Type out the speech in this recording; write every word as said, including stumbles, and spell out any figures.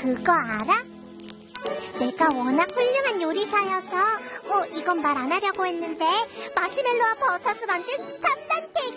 그거 알아? 내가 워낙 훌륭한 요리사여서 어, 이건 말 안 하려고 했는데 마시멜로와 버섯을 얹은 삼 단 케이크